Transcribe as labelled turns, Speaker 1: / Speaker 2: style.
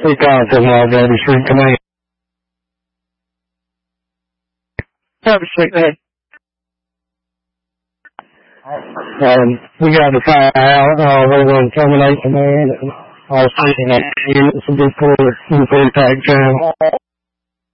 Speaker 1: He called from Alexander Street Command.
Speaker 2: Sweet, go ahead.
Speaker 1: We got the fire out. We're going to terminate command. All station units will be for tag channel.